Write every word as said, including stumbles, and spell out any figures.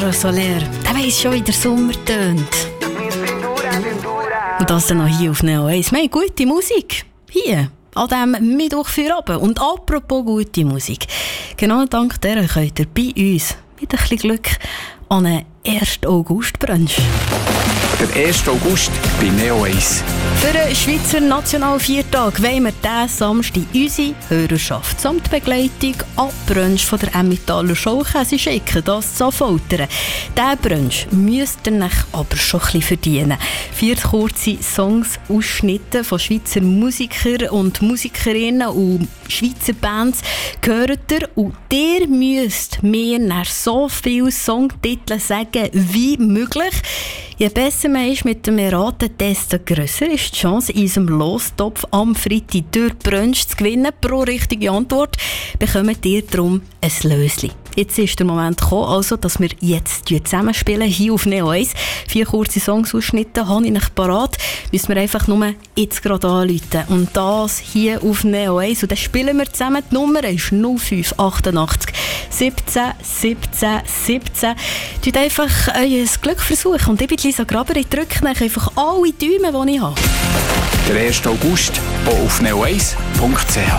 Pablo Soler, der weiss schon, wie der Sommer tönt. Und das dann noch hier auf Neo eins. Wir haben gute Musik. Hier, an diesem Mittwoch für Abend. Und apropos gute Musik. Genau dank der könnt ihr bei uns mit ein bisschen Glück an einen ersten August Brunch. Der erste August bei Neo eins. Für den Schweizer Nationalviertag wollen wir diesen Samstag unsere Hörerschaft samt Begleitung an Brunch von der Emmentaler Schaukäse schicken, das zu Affoltern. Diesen Brunch müsst ihr euch aber schon ein bisschen verdienen. Vier kurze Songs, Ausschnitte von Schweizer Musikern und Musikerinnen und Schweizer Bands gehört ihr und ihr müsst mir nach so vielen Songtiteln sagen wie möglich. Je besser man ist mit dem Erraten, desto grösser ist die Chance, in unserem Lostopf am Freitag durch Brunch zu gewinnen. Pro richtige Antwort bekommt ihr darum ein Löschen. Jetzt ist der Moment gekommen, also, dass wir jetzt zusammenspielen, hier auf Neo eins. Vier kurze Songsausschnitte habe ich nicht parat. Müssen wir einfach nur jetzt gerade anrufen. Und das hier auf Neo eins. Und dann spielen wir zusammen. Die Nummer ist null fünf achtundachtzig siebzehn siebzehn siebzehn. Tut einfach euer Glück versuchen. Und ich bin Lisa Graber, ich drücke euch einfach alle Däume, die ich habe. Der erste August, auch auf neo eins punkt c h.